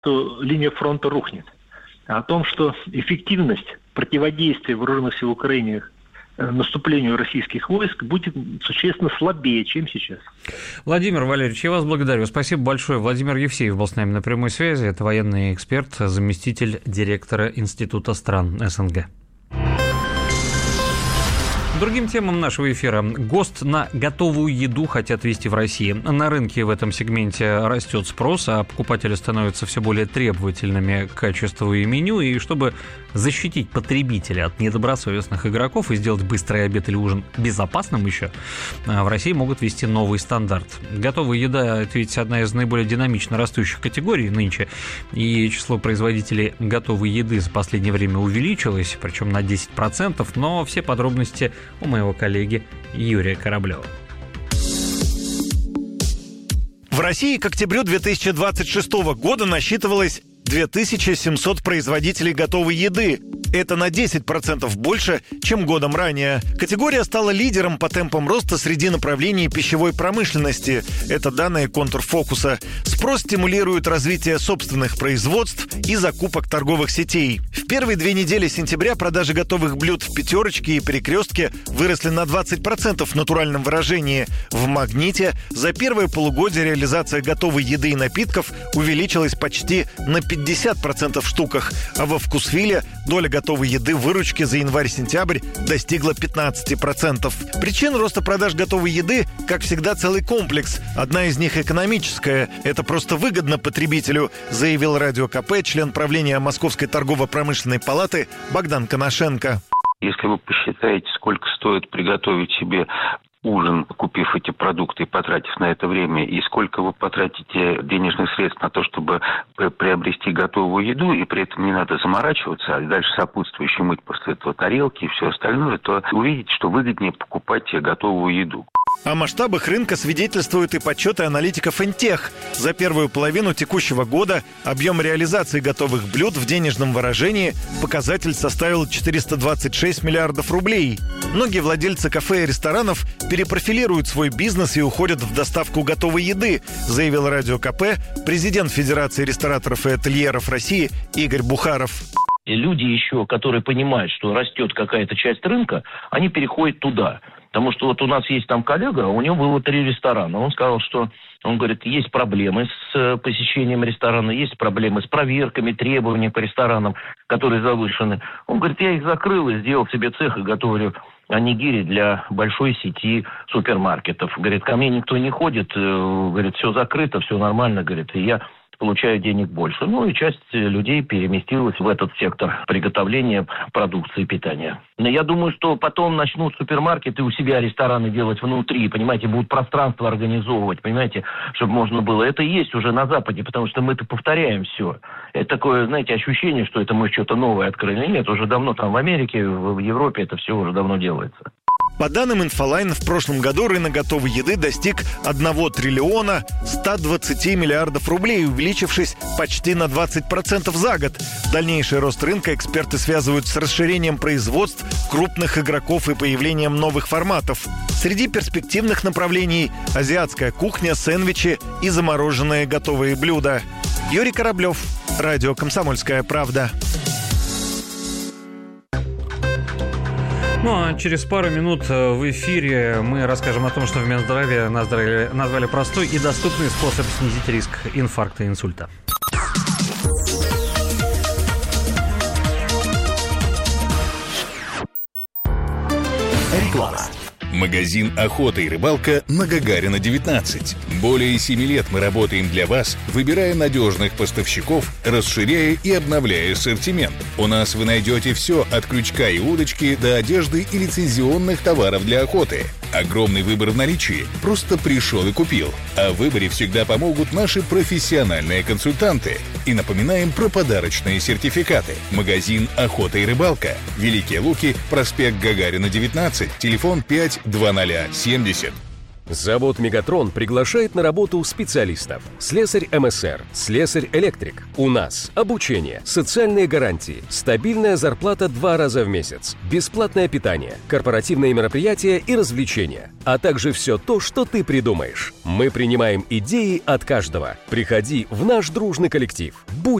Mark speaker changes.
Speaker 1: то линия фронта рухнет. А о том, что эффективность противодействия вооруженных сил Украины наступлению российских войск будет существенно слабее, чем сейчас.
Speaker 2: Владимир Валерьевич, я вас благодарю. Спасибо большое. Владимир Евсеев был с нами на прямой связи. Это военный эксперт, заместитель директора Института стран СНГ. Другим темам нашего эфира. ГОСТ на готовую еду хотят ввести в России. На рынке в этом сегменте растет спрос, а покупатели становятся все более требовательными к качеству и меню. И чтобы защитить потребителя от недобросовестных игроков и сделать быстрый обед или ужин безопасным еще, в России могут ввести новый стандарт. Готовая еда – это ведь одна из наиболее динамично растущих категорий нынче. И число производителей готовой еды за последнее время увеличилось, причем на 10%. Но все подробности у моего коллеги Юрия Кораблева.
Speaker 3: В России к октябрю 2026 года насчитывалось 2700 производителей готовой еды. Это на 10% больше, чем годом ранее. Категория стала лидером по темпам роста среди направлений пищевой промышленности. Это данные Контрфокуса. Спрос стимулирует развитие собственных производств и закупок торговых сетей. В первые 2 недели сентября продажи готовых блюд в «Пятерочке» и «Перекрестке» выросли на 20% в натуральном выражении. В «Магните» за первое полугодие реализация готовой еды и напитков увеличилась почти на 50% в штуках, а во «Вкусвилле» доля готовой еды в выручке за январь-сентябрь достигла 15%. Причин роста продаж готовой еды, как всегда, целый комплекс. Одна из них экономическая. Это просто выгодно потребителю, заявил Радио КП член правления Московской торгово-промышленной палаты Богдан Коношенко.
Speaker 4: Если вы посчитаете, сколько стоит приготовить себе ужин, купив эти продукты и потратив на это время, и сколько вы потратите денежных средств на то, чтобы приобрести готовую еду, и при этом не надо заморачиваться, а дальше сопутствующий мыть после этого тарелки и все остальное, то увидите, что выгоднее покупать готовую еду.
Speaker 3: О масштабах рынка свидетельствуют и подсчеты аналитиков Интех. За первую половину текущего года объем реализации готовых блюд в денежном выражении показатель составил 426 миллиардов рублей. Многие владельцы кафе и ресторанов перепрофилируют свой бизнес и уходят в доставку готовой еды, заявил Радио КП президент Федерации рестораторов и ательеров России Игорь Бухаров.
Speaker 5: И люди еще, которые понимают, что растет какая-то часть рынка, они переходят туда. Потому что вот у нас есть там коллега, у него было 3 ресторана. Он сказал, что, он говорит, есть проблемы с посещением ресторана, есть проблемы с проверками, требованиями по ресторанам, которые завышены. Он говорит, я их закрыл и сделал себе цех и готовлю онигири для большой сети супермаркетов. Говорит, ко мне никто не ходит, говорит, все закрыто, все нормально, говорит, и я получаю денег больше. Ну и часть людей переместилась в этот сектор приготовления продукции питания. Но я думаю, что потом начнут супермаркеты у себя рестораны делать внутри, понимаете, будут пространство организовывать, понимаете, чтобы можно было. Это и есть уже на Западе, потому что мы это повторяем все. Это такое, знаете, ощущение, что это мы что-то новое открыли. Нет, уже давно там в Америке, в Европе это все уже давно делается.
Speaker 3: По данным Инфолайн, в прошлом году рынок готовой еды достиг 1 триллиона 120 миллиардов рублей, увеличившись почти на 20% за год. Дальнейший рост рынка эксперты связывают с расширением производств крупных игроков и появлением новых форматов. Среди перспективных направлений – азиатская кухня, сэндвичи и замороженные готовые блюда. Юрий Кораблев, Радио «Комсомольская правда».
Speaker 2: Ну а через пару минут в эфире мы расскажем о том, что в Минздраве назвали простой и доступный способ снизить риск инфаркта и инсульта.
Speaker 6: Реклама. Магазин «Охота и рыбалка» на Гагарина, 19. Более 7 лет мы работаем для вас, выбирая надежных поставщиков, расширяя и обновляя ассортимент. У нас вы найдете все от крючка и удочки до одежды и лицензионных товаров для охоты. Огромный выбор в наличии. Просто пришел и купил. А в выборе всегда помогут наши профессиональные консультанты. И напоминаем про подарочные сертификаты. Магазин «Охота и рыбалка». Великие Луки, проспект Гагарина, 19, телефон 52070.
Speaker 7: Завод «Мегатрон» приглашает на работу специалистов. Слесарь МСР, слесарь-электрик. У нас обучение, социальные гарантии, стабильная зарплата 2 раза в месяц, бесплатное питание, корпоративные мероприятия и развлечения, а также все то, что ты придумаешь. Мы принимаем идеи от каждого. Приходи в наш дружный коллектив. Будь